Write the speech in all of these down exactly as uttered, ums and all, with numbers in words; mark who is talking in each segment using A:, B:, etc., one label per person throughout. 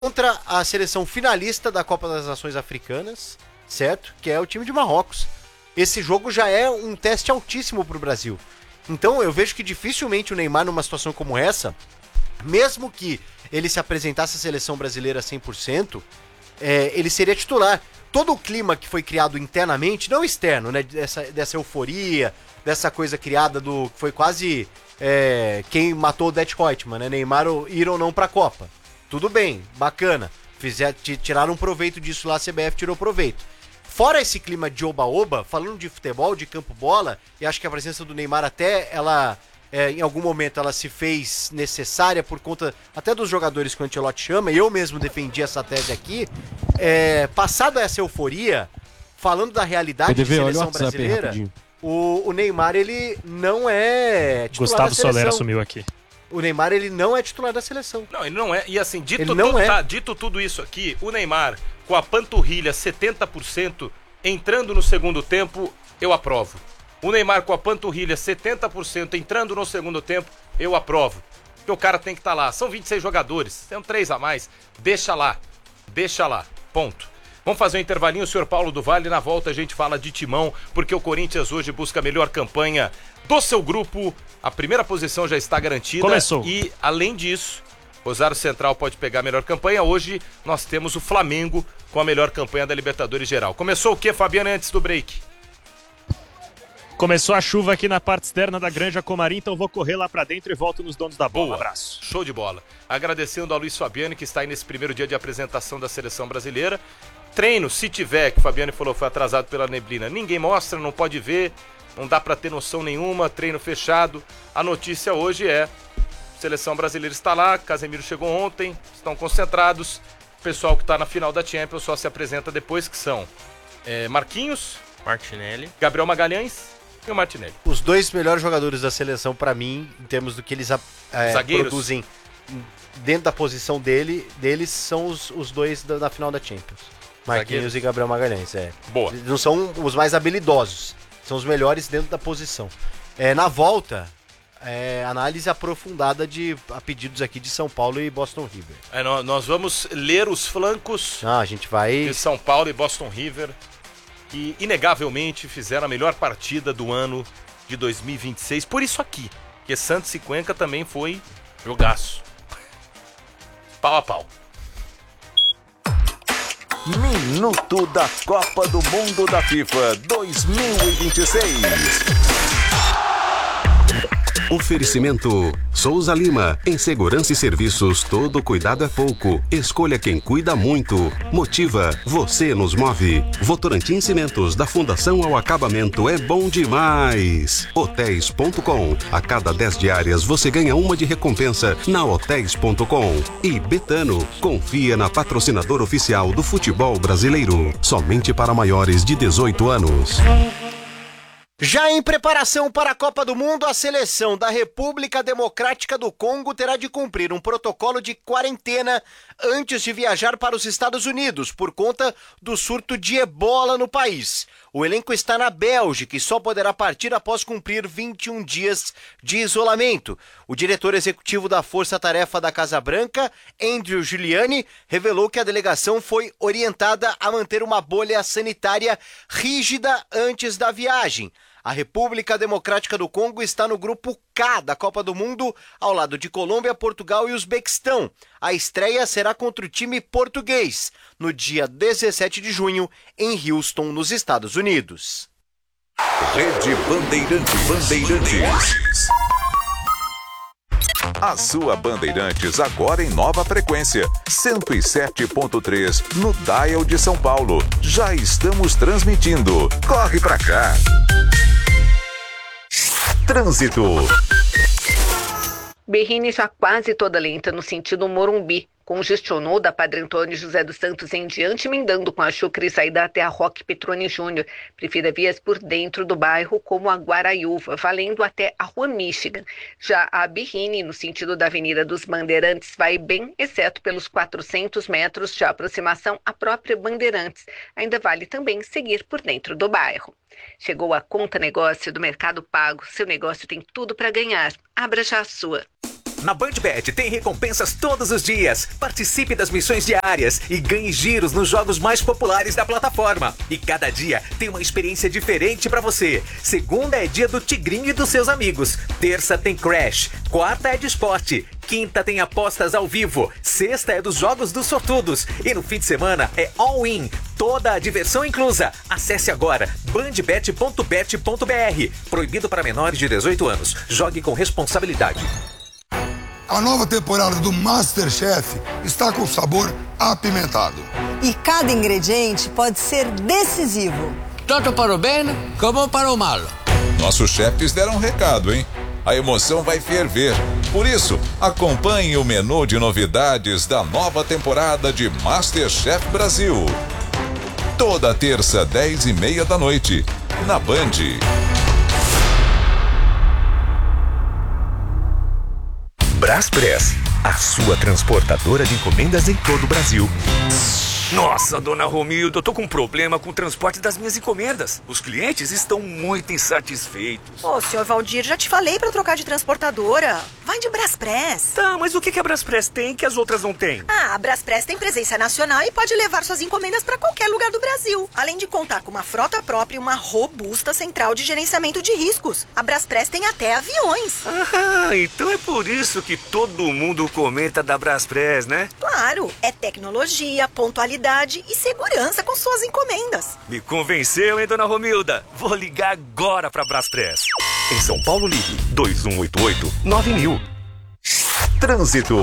A: contra a seleção finalista da Copa das Nações Africanas, certo? Que é o time de Marrocos. Esse jogo já é um teste altíssimo pro Brasil. Então eu vejo que dificilmente o Neymar, numa situação como essa, mesmo que ele se apresentasse à seleção brasileira cem por cento, é, ele seria titular. Todo o clima que foi criado internamente, não externo, né? Dessa, dessa euforia, dessa coisa criada do... Foi quase é, quem matou o Det Reutemann, né? Neymar ir ou não pra Copa. Tudo bem, bacana. Fizer, tiraram proveito disso lá, a C B F tirou proveito. Fora esse clima de oba-oba, falando de futebol, de campo-bola, e acho que a presença do Neymar até, ela, é, em algum momento, ela se fez necessária por conta até dos jogadores que o Ancelotti chama, e eu mesmo defendi essa tese aqui, é, passada essa euforia, falando da realidade da seleção brasileira, o, o Neymar, ele não é titular
B: Gustavo
A: da seleção.
B: Soler assumiu aqui.
A: O Neymar, ele não é titular da seleção.
C: Não, ele não é. E assim, dito,
A: Ele não
C: tudo,
A: é.
C: tá, dito tudo isso aqui, o Neymar, com a panturrilha setenta por cento, entrando no segundo tempo, eu aprovo. O Neymar com a panturrilha setenta por cento, entrando no segundo tempo, eu aprovo. Porque o cara tem que estar lá. São vinte e seis jogadores, tem três a mais. Deixa lá. Deixa lá. Ponto. Vamos fazer um intervalinho, o senhor Paulo do Vale. Na volta a gente fala de timão, porque o Corinthians hoje busca a melhor campanha do seu grupo. A primeira posição já está garantida.
B: Começou.
C: E, além disso, Rosário Central pode pegar a melhor campanha. Hoje nós temos o Flamengo com a melhor campanha da Libertadores geral. Começou o quê, Fabiano, antes do break?
B: Começou a chuva aqui na parte externa da Granja Comarim, então vou correr lá pra dentro e volto nos donos da bola.
C: Boa.
B: Um abraço.
C: Show de bola. Agradecendo ao Luiz Fabiano, que está aí nesse primeiro dia de apresentação da seleção brasileira. Treino, se tiver, que o Fabiano falou, foi atrasado pela neblina. Ninguém mostra, não pode ver, não dá pra ter noção nenhuma, treino fechado. A notícia hoje é, seleção brasileira está lá, Casemiro chegou ontem, estão concentrados. O pessoal que está na final da Champions só se apresenta depois, que são é, Marquinhos,
D: Martinelli,
C: Gabriel Magalhães e o Martinelli.
A: Os dois melhores jogadores da seleção, pra mim, em termos do que eles é, produzem dentro da posição dele, deles, são os, os dois da, da final da Champions. Marquinhos Zagueiros. E Gabriel Magalhães, é.
C: Boa.
A: Eles não são os mais habilidosos, são os melhores dentro da posição. É, na volta, é, análise aprofundada de, a pedidos aqui de São Paulo e Boston River.
C: É, nós, nós vamos ler os flancos
A: Ah, a gente vai...
C: de São Paulo e Boston River, que inegavelmente fizeram a melhor partida do ano de dois mil e vinte e seis, por isso aqui, que Santos e Cuenca também foi jogaço. Pau a pau.
E: Minuto da Copa do Mundo da FIFA dois mil e vinte e seis.
F: Oferecimento Souza Lima. Em segurança e serviços, todo cuidado é pouco. Escolha quem cuida muito. Motiva, você nos move. Votorantim Cimentos, da fundação ao acabamento, é bom demais. Hotéis ponto com. A cada dez diárias você ganha uma de recompensa na hotéis ponto com. E Betano, confia na patrocinadora oficial do futebol brasileiro. Somente para maiores de dezoito anos.
A: Já em preparação para a Copa do Mundo, a seleção da República Democrática do Congo terá de cumprir um protocolo de quarentena antes de viajar para os Estados Unidos, por conta do surto de ebola no país. O elenco está na Bélgica e só poderá partir após cumprir vinte e um dias de isolamento. O diretor executivo da Força Tarefa da Casa Branca, Andrew Giuliani, revelou que a delegação foi orientada a manter uma bolha sanitária rígida antes da viagem. A República Democrática do Congo está no grupo K da Copa do Mundo, ao lado de Colômbia, Portugal e Uzbequistão. A estreia será contra o time português, no dia dezessete de junho, em Houston, nos Estados Unidos.
E: Rede Bandeirantes. Bandeirantes. A sua Bandeirantes agora em nova frequência, cento e sete ponto três no dial de São Paulo. Já estamos transmitindo. Corre pra cá. Trânsito.
G: Berrini já quase toda lenta no sentido Morumbi. Congestionou da Padre Antônio José dos Santos em diante, emendando com a Chucre e saída até a Roque Petroni Júnior. Prefira vias por dentro do bairro, como a Guaraiúva, valendo até a Rua Michigan. Já a Berrini, no sentido da Avenida dos Bandeirantes, vai bem, exceto pelos quatrocentos metros de aproximação à própria Bandeirantes. Ainda vale também seguir por dentro do bairro. Chegou a Conta Negócio do Mercado Pago. Seu negócio tem tudo para ganhar. Abra já a sua.
D: Na BandBet tem recompensas todos os dias. Participe das missões diárias e ganhe giros nos jogos mais populares da plataforma. E cada dia tem uma experiência diferente pra você. Segunda é dia do Tigrinho e dos seus amigos. Terça tem Crash. Quarta é de esporte. Quinta tem apostas ao vivo. Sexta é dos jogos dos sortudos. E no fim de semana é all-in. Toda a diversão inclusa. Acesse agora bandbet ponto bet ponto br. Proibido para menores de dezoito anos. Jogue com responsabilidade.
H: A nova temporada do MasterChef está com sabor apimentado.
I: E cada ingrediente pode ser decisivo.
J: Tanto para o bem como para o mal.
E: Nossos chefes deram um recado, hein? A emoção vai ferver. Por isso, acompanhe o menu de novidades da nova temporada de MasterChef Brasil. Toda terça, dez e meia da noite, na Band.
K: Braspress, a sua transportadora de encomendas em todo o Brasil.
L: Nossa, dona Romilda, eu tô com um problema com o transporte das minhas encomendas. Os clientes estão muito insatisfeitos.
M: Ô, senhor Valdir, já te falei pra trocar de transportadora. Vai de Braspress.
L: Tá, mas o que, que a Braspress tem que as outras não têm?
M: Ah, a Braspress tem presença nacional e pode levar suas encomendas pra qualquer lugar do Brasil. Além de contar com uma frota própria e uma robusta central de gerenciamento de riscos. A Braspress tem até aviões.
L: Ah, então é por isso que todo mundo comenta da Braspress, né?
M: Claro, é tecnologia, pontualidade e segurança com suas encomendas.
L: Me convenceu, hein, dona Romilda? Vou ligar agora pra Braspress.
K: Em São Paulo, ligue dois um oito oito nove mil. Trânsito.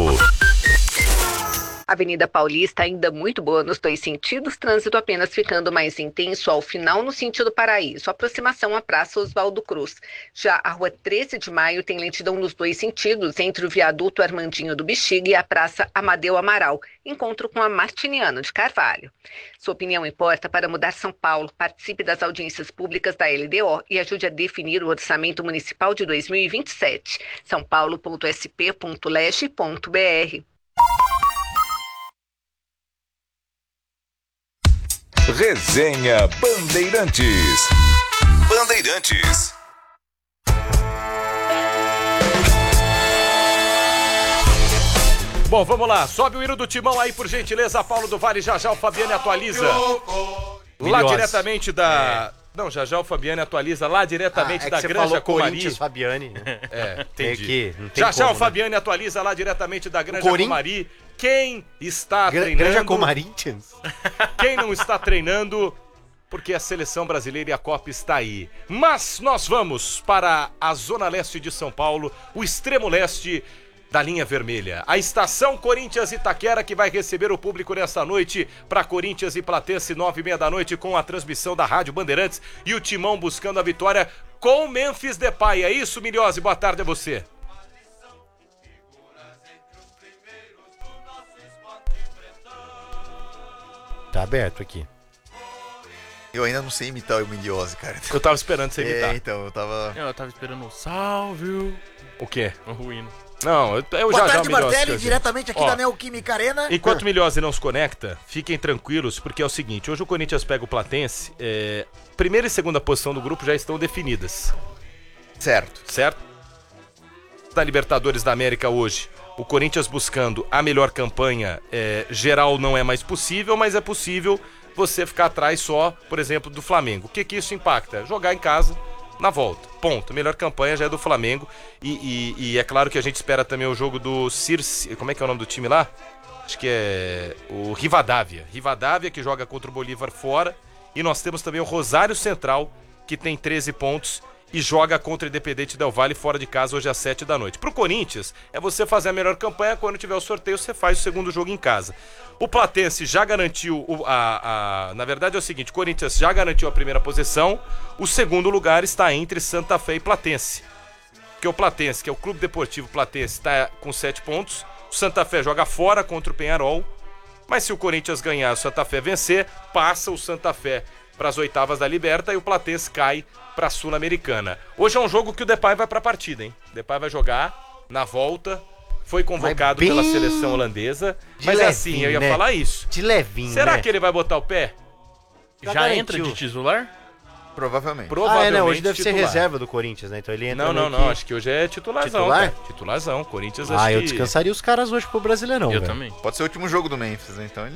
G: Avenida Paulista ainda muito boa nos dois sentidos, trânsito apenas ficando mais intenso ao final no sentido Paraíso, aproximação à Praça Oswaldo Cruz. Já a Rua treze de Maio tem lentidão nos dois sentidos, entre o viaduto Armandinho do Bexiga e a Praça Amadeu Amaral, encontro com a Martiniano de Carvalho. Sua opinião importa para mudar São Paulo. Participe das audiências públicas da L D O e ajude a definir o orçamento municipal de dois mil e vinte e sete. são paulo ponto s p ponto leste ponto b r.
E: Resenha Bandeirantes. Bandeirantes.
C: Bom, vamos lá. Sobe o hino do Timão aí, por gentileza. Paulo do Vale, já já o Fabiane atualiza. Lá diretamente da... É. Não, já já o Fabiane atualiza lá diretamente ah, é da Granja Comari.
A: Corinthians, Fabiane.
C: É, entendi.
A: Que, não tem
C: já
A: como,
C: já
A: né?
C: o Fabiane atualiza lá diretamente da Granja
A: Corin...
C: Comari. Quem está
A: Gra
C: treinando...
A: Granja Comarinthians?
C: Quem não está treinando... Porque a seleção brasileira e a Copa está aí. Mas nós vamos para a Zona Leste de São Paulo, o extremo leste da linha vermelha. A estação Corinthians Itaquera, que vai receber o público nesta noite para Corinthians e Platense, nove e meia da noite, com a transmissão da Rádio Bandeirantes e o Timão buscando a vitória com Memphis Depay. É isso, Miliose? Boa tarde a você.
A: Tá aberto aqui.
N: Eu ainda não sei imitar o Miliose, cara.
C: Eu tava esperando você imitar.
N: É, então, eu tava...
O: Eu tava esperando o salve.
C: O quê?
O: O ruíno.
C: Não, eu, eu
P: Boa
C: já
P: tarde,
C: já
P: Martelli, diretamente aqui Ó, da Neoquímica Arena.
C: Enquanto o Miliose não se conecta, fiquem tranquilos, porque é o seguinte, hoje o Corinthians pega o Platense, é, primeira e segunda posição do grupo já estão definidas.
N: Certo.
C: Certo? Da Libertadores da América hoje, o Corinthians buscando a melhor campanha é, geral não é mais possível, mas é possível você ficar atrás só, por exemplo, do Flamengo. O que que isso impacta? Jogar em casa na volta. Ponto. A melhor campanha já é do Flamengo. E, e, e é claro que a gente espera também o jogo do Circe. Como é que é o nome do time lá? Acho que é o Rivadavia. Rivadavia, que joga contra o Bolívar fora. E nós temos também o Rosário Central, que tem treze pontos e joga contra o Independente Del Valle fora de casa hoje às sete da noite. Pro Corinthians, é você fazer a melhor campanha. Quando tiver o sorteio, você faz o segundo jogo em casa. O Platense já garantiu, o, a, a, na verdade é o seguinte, o Corinthians já garantiu a primeira posição, o segundo lugar está entre Santa Fé e Platense. Porque o Platense, que é o Clube Deportivo Platense, está com sete pontos, o Santa Fé joga fora contra o Peñarol, mas se o Corinthians ganhar, o Santa Fé vencer, passa o Santa Fé para as oitavas da Liberta e o Platense cai para a Sul-Americana. Hoje é um jogo que o Depay vai para a partida, hein? O Depay vai jogar na volta, foi convocado pela seleção holandesa, mas levinho, é assim, eu ia
A: né?
C: falar isso.
A: De levinho,
C: Será
A: né?
C: que ele vai botar o pé?
O: Já, Já entra de titular?
N: Provavelmente.
C: Provavelmente
A: Ah, é, né? Hoje deve
C: titular.
A: ser reserva do Corinthians, né? Então ele entra
C: Não, não,
A: meio
C: não.
A: que-
C: Acho que hoje é titularzão.
A: Titular?
C: Cara. Titularzão. Corinthians
A: Ah,
C: acho
A: eu
C: que...
A: descansaria os caras hoje pro Brasileirão,
O: Eu
A: velho.
O: também.
N: Pode ser o último jogo do Memphis, né? Então ele